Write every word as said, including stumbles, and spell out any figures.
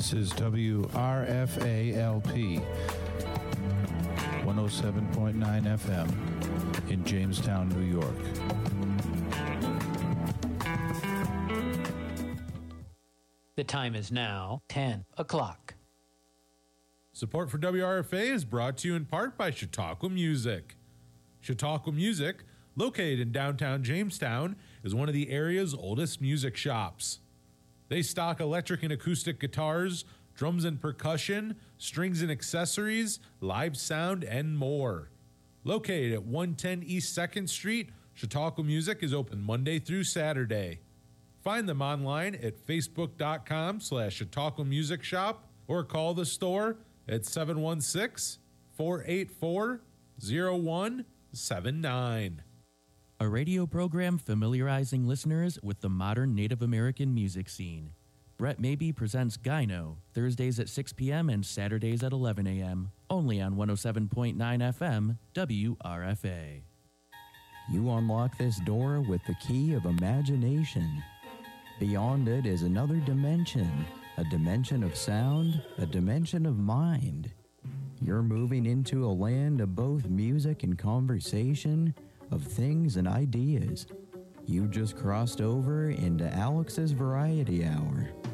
This is W R F A L P, one oh seven point nine F M in Jamestown, New York. The time is now ten o'clock. Support for W R F A is brought to you in part by Chautauqua Music. Chautauqua Music, located in downtown Jamestown, is one of the area's oldest music shops. They stock electric and acoustic guitars, drums and percussion, strings and accessories, live sound, and more. Located at one ten East second Street, Chautauqua Music is open Monday through Saturday. Find them online at facebook.com slash Chautauqua Music Shop or call the store at seven one six, four eight four, zero one seven nine. A radio program familiarizing listeners with the modern Native American music scene. Brett Mabee presents Gyno, Thursdays at six p.m. and Saturdays at eleven a.m., only on one oh seven point nine F M, W R F A. You unlock this door with the key of imagination. Beyond it is another dimension, a dimension of sound, a dimension of mind. You're moving into a land of both music and conversation, of things and ideas. You just crossed over into Alex's Variety Hour.